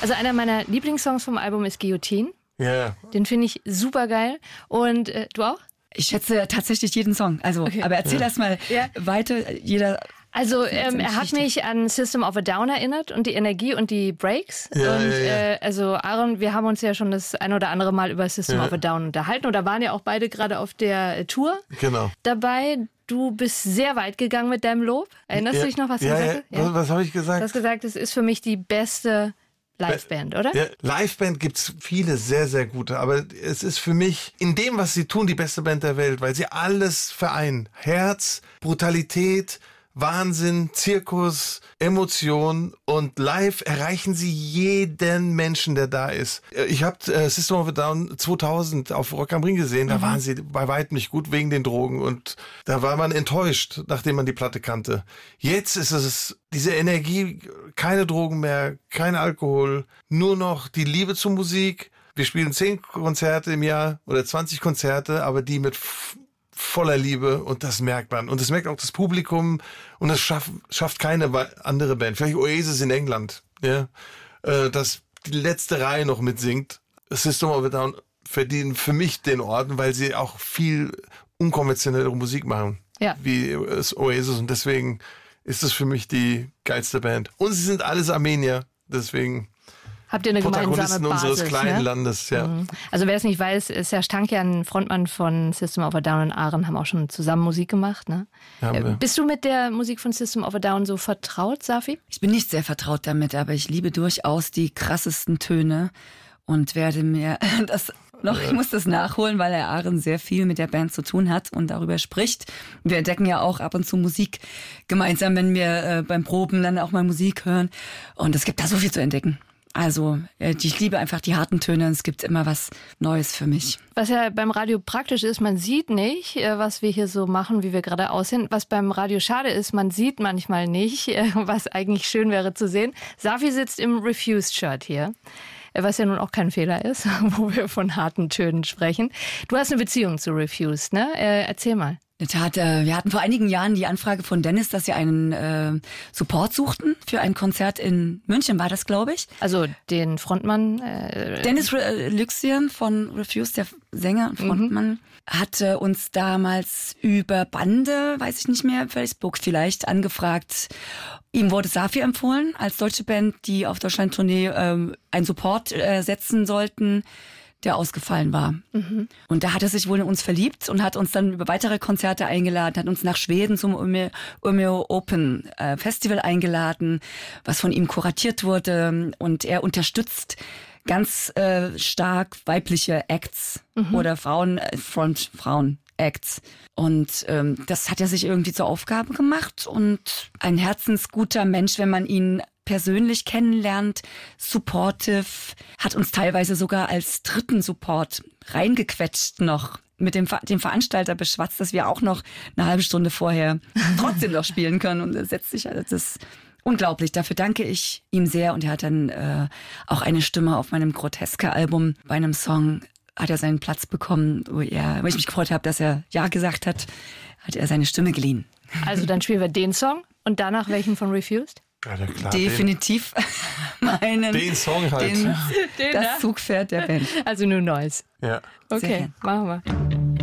Also einer meiner Lieblingssongs vom Album ist Guillotine. Ja. Den finde ich super geil. Und du auch? Ich schätze tatsächlich jeden Song. Also, okay. Aber erzähl erst mal weiter. Also er hat mich an System of a Down erinnert und die Energie und die Breaks. Also Aaron, wir haben uns ja schon das ein oder andere Mal über System of a Down unterhalten. Und da waren ja auch beide gerade auf der Tour dabei. Du bist sehr weit gegangen mit deinem Lob. Erinnerst du dich noch, was du gesagt hast? Ja. Was habe ich gesagt? Du hast gesagt, es ist für mich die beste Liveband, oder? Ja, Liveband gibt's viele sehr, sehr gute. Aber es ist für mich in dem, was sie tun, die beste Band der Welt, weil sie alles vereinen. Herz, Brutalität, Wahnsinn, Zirkus, Emotion und live erreichen sie jeden Menschen, der da ist. Ich habe System of a Down 2000 auf Rock am Ring gesehen, da waren sie bei weitem nicht gut wegen den Drogen und da war man enttäuscht, nachdem man die Platte kannte. Jetzt ist es diese Energie, keine Drogen mehr, kein Alkohol, nur noch die Liebe zur Musik. Wir spielen 10 Konzerte im Jahr oder 20 Konzerte, aber die mit voller Liebe und das merkt man. Und das merkt auch das Publikum und das schafft keine andere Band. Vielleicht Oasis in England, ja, dass die letzte Reihe noch mitsingt. System of a Down verdienen für mich den Ort, weil sie auch viel unkonventionellere Musik machen, wie Oasis und deswegen ist es für mich die geilste Band. Und sie sind alles Armenier, deswegen habt ihr eine gemeinsame Basis, unseres kleinen Landes, ja. Also wer es nicht weiß, Serj Tankian, Frontmann von System of a Down und Aaron, haben auch schon zusammen Musik gemacht, ne? Bist du mit der Musik von System of a Down so vertraut, Safi? Ich bin nicht sehr vertraut damit, aber ich liebe durchaus die krassesten Töne und werde mir ich muss das nachholen, weil der Aaron sehr viel mit der Band zu tun hat und darüber spricht. Wir entdecken ja auch ab und zu Musik gemeinsam, wenn wir beim Proben dann auch mal Musik hören und es gibt da so viel zu entdecken. Also ich liebe einfach die harten Töne und es gibt immer was Neues für mich. Was ja beim Radio praktisch ist, man sieht nicht, was wir hier so machen, wie wir gerade aussehen. Was beim Radio schade ist, man sieht manchmal nicht, was eigentlich schön wäre zu sehen. Safi sitzt im Refused-Shirt hier, was ja nun auch kein Fehler ist, wo wir von harten Tönen sprechen. Du hast eine Beziehung zu Refused, ne? Erzähl mal. In der Tat, wir hatten vor einigen Jahren die Anfrage von Dennis, dass sie einen Support suchten für ein Konzert in München, war das, glaube ich. Also den Frontmann? Dennis Lyxian von Refused, der Sänger und Frontmann, hatte uns damals über Bande, weiß ich nicht mehr, Facebook vielleicht, angefragt. Ihm wurde Safi empfohlen als deutsche Band, die auf Deutschland-Tournee einen Support setzen sollten, der ausgefallen war. Und da hat er sich wohl in uns verliebt und hat uns dann über weitere Konzerte eingeladen, hat uns nach Schweden zum Umeå Open Festival eingeladen, was von ihm kuratiert wurde. Und er unterstützt ganz stark weibliche Acts oder Frauen-Acts. Und das hat er sich irgendwie zur Aufgabe gemacht und ein herzensguter Mensch, wenn man ihn persönlich kennenlernt, supportive, hat uns teilweise sogar als dritten Support reingequetscht noch, mit dem Veranstalter beschwatzt, dass wir auch noch eine halbe Stunde vorher trotzdem noch spielen können. Und er setzt sich, das ist unglaublich. Dafür danke ich ihm sehr. Und er hat dann auch eine Stimme auf meinem Groteske-Album. Bei einem Song hat er seinen Platz bekommen, wo ich mich gefreut habe, dass er Ja gesagt hat, hat er seine Stimme geliehen. Also dann spielen wir den Song und danach welchen von Refused? Ja, klar, definitiv den Song halt. Das Zugpferd der Band. Also nur Neues. Ja. Okay, machen wir.